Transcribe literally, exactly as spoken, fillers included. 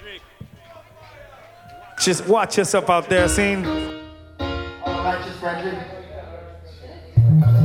Just watch yourself out there, scene. All righteous brethren.